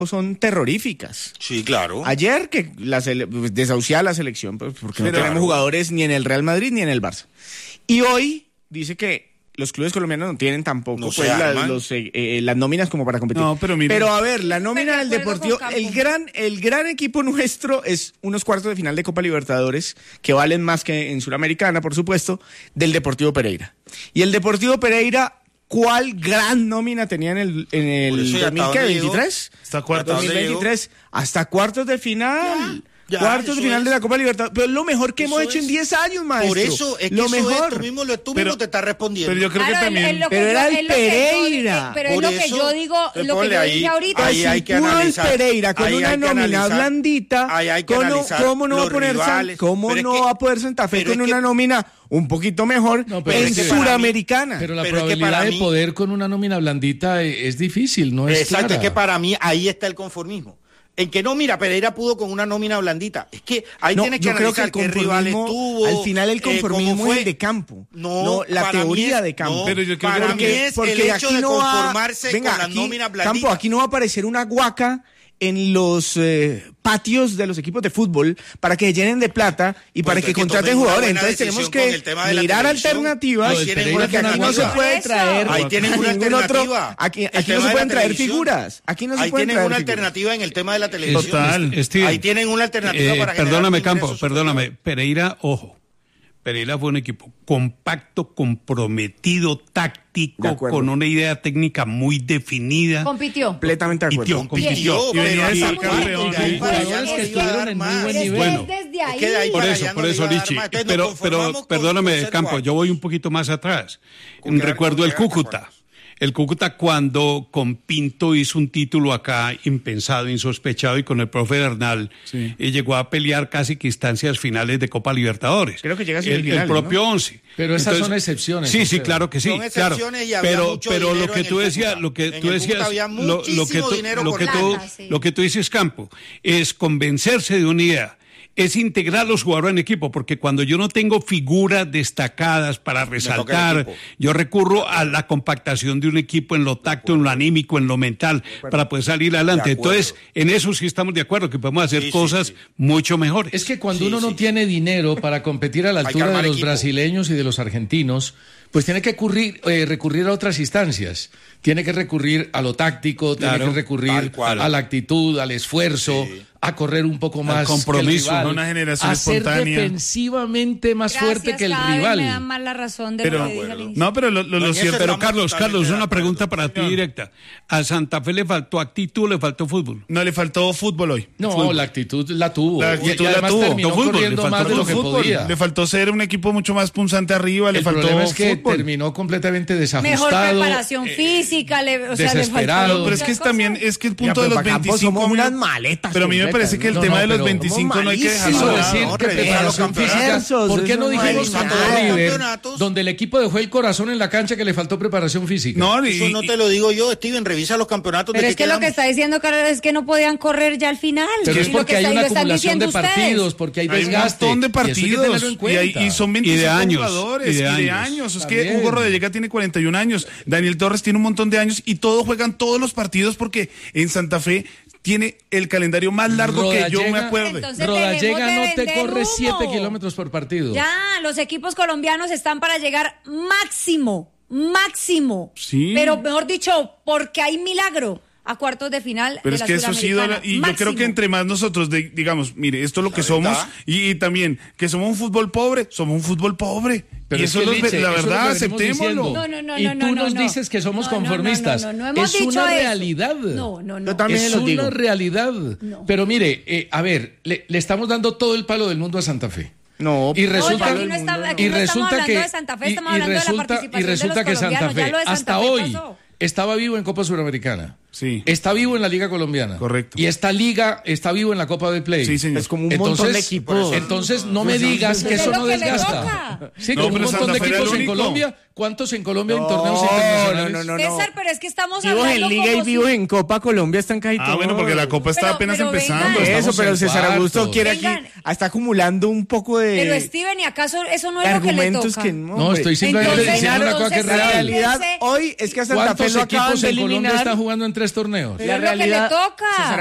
son terroríficas. Sí, claro. Ayer que desahuciada la selección, pues, porque no tenemos jugadores ni en el Real Madrid ni en el Barça. Y hoy dice que los clubes colombianos no tienen tampoco las nóminas como para competir. No, pero a ver, la nómina del Deportivo, el gran equipo nuestro es unos cuartos de final de Copa Libertadores que valen más que en Suramericana, por supuesto, del Deportivo Pereira. Y el Deportivo Pereira, ¿cuál gran nómina tenía en el 2023? Hasta cuartos. 2023, hasta cuartos de final. Cuartos de final de la Copa Libertadores. Pero es lo mejor que hemos hecho en 10 años, maestro. Por eso es que lo mejor. tú mismo te estás respondiendo. Pero yo creo que también. Pero era el Pereira. Pero es lo que yo digo, lo que yo dije ahorita. Ahí hay que analizar. El Pereira con una nómina blandita. ¿Cómo no va a poder Santa Fe con una nómina un poquito mejor en Suramericana? Pero la probabilidad de poder con una nómina blandita es difícil, ¿no? Exacto, clara. es que para mí ahí está el conformismo. En que no, mira, Pereira pudo con una nómina blandita. Es que ahí tienes que analizar qué rivales tuvo. Al final el conformismo es el de campo. No la teoría de campo. Pero yo creo para mí es el hecho de conformarse con las nóminas blanditas. Campo, aquí no va a aparecer una guaca en los patios de los equipos de fútbol para que se llenen de plata y para que contraten jugadores. Entonces tenemos que mirar alternativas, porque aquí no se puede traer. Ahí tienen una alternativa. Aquí no se pueden traer figuras. Ahí tienen una alternativa en el tema de la televisión. Total. Ahí tienen una alternativa para perdóname, Campo, perdóname. Pereira, ojo. Pereira fue un equipo compacto, comprometido, táctico, con una idea técnica muy definida. Compitió. Completamente de acuerdo. Compitió. Y venía de ser campeón. Jugadores que estuvieron en muy buen nivel. Bueno, desde ahí. por eso, Lichi. Pero perdóname, Campo, yo voy un poquito más atrás. Recuerdo el Cúcuta. El Cúcuta cuando con Pinto hizo un título acá impensado, insospechado, y con el profe Bernal llegó a pelear casi que instancias finales de Copa Libertadores. Creo que llega a el propio 11. Pero esas son excepciones. Sí, claro que sí. Son excepciones y había mucho pero dinero lo que en tú el decías, Cúcuta. lo que En tú el decías, Cúcuta había muchísimo dinero por plata, lo que tú dices, Campo, es convencerse de una idea. Es integrar a los jugadores en equipo, porque cuando yo no tengo figuras destacadas para resaltar, yo recurro a la compactación de un equipo en lo táctico, en lo anímico, en lo mental, para poder salir adelante. Entonces, en eso sí estamos de acuerdo, que podemos hacer cosas mucho mejores. Es que cuando uno no tiene dinero para competir a la altura de los brasileños y de los argentinos, pues tiene que recurrir a otras instancias. Tiene que recurrir a lo táctico, tiene que recurrir a la actitud, al esfuerzo, a correr un poco más. Al compromiso, que el rival, una generación a ser espontánea. Defensivamente más fuerte que el rival. Me dan más la razón de lo que dije al inicio. No, pero lo cierto. Pero Carlos, una pregunta para ti directa. ¿A Santa Fe le faltó actitud o le faltó fútbol? No, le faltó fútbol hoy. No, la actitud la tuvo. La actitud y además la tuvo. terminó corriendo más de lo que podía. Le faltó ser un equipo mucho más punzante arriba, le faltó El problema es que fútbol. Terminó completamente desajustado. Mejor preparación física, desesperado. Pero es que también es que el punto de los 25 somos unas maletas. Pero a mí me parece que el tema de los 25 no hay que dejarlo de decir lado. que preparación física. ¿Por qué no dijimos contra River, donde el equipo dejó el corazón en la cancha, que le faltó preparación física? No, eso no te lo digo yo, Steven, revisa los campeonatos. Pero es que lo que está diciendo Carlos es que no podían correr ya al final. Pero es porque hay una acumulación de partidos, porque hay desgaste. Hay un montón de partidos y son 25 jugadores. Y de años. Es que Hugo Rodallega tiene 41 años, Daniel Torres tiene un montón de años y todos juegan todos los partidos porque en Santa Fe tiene el calendario más largo que yo me acuerde. Rodallega no te corre 7 kilómetros por partido. Ya, los equipos colombianos están para llegar máximo. Sí. Pero mejor dicho, porque hay milagro a cuartos de final. Pero de es la que eso ha sido, y yo creo que entre más nosotros digamos, mire, esto es lo que somos, y también que somos un fútbol pobre. Pero y eso es la verdad, aceptémoslo. No. Y tú nos dices que somos conformistas. No hemos es dicho una eso. realidad. No. Yo también es lo digo. una realidad. No. Pero mire, a ver, le estamos dando todo el palo del mundo a Santa Fe. No, y resulta, aquí no estamos hablando de Santa Fe, estamos hablando de la participación de los que Santa colombianos. Fe, Ya lo de Santa hasta Fe hoy, pasó. estaba vivo en Copa Suramericana. Sí. Está vivo en la Liga Colombiana. Correcto. Y esta liga está vivo en la Copa del Play. Sí, señor. Es como un montón de equipos. Entonces no me digas que eso no desgasta. Sí, No, con un pero montón de Santa Fe era equipos el en único. Colombia, ¿Cuántos en Colombia en torneos internacionales? No. César, pero es que estamos vivos hablando en Liga y vivos en Copa Colombia están casi todos. Bueno, porque la Copa está apenas empezando. Eso, pero César Augusto quiere aquí, está acumulando un poco de... Pero Steven, ¿y acaso eso no es lo que le toca? Que no, estoy simplemente diciendo una cosa que es real. La realidad hoy es que a Santa Fe lo acaban de eliminar. ¿Cuántos equipos en Colombia están jugando en 3 torneos? La realidad, es lo que le toca.